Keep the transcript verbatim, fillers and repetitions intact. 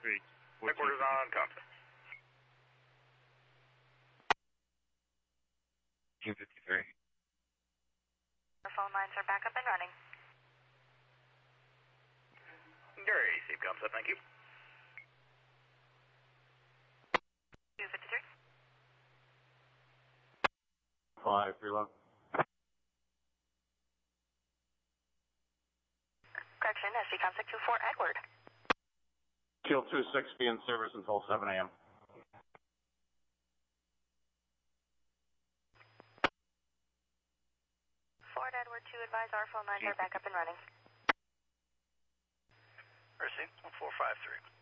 three. Headquarters on Compton. Team fifty-three. Our phone lines are back up and running. Gary, Steve comes up, thank you. two fifty-three. Five, reload. Correction, S C Contact two four, Edward. Shield two sixty in service until seven a m Ford Edward two, advise our phone lines are back up and running. Mercy, one four five three.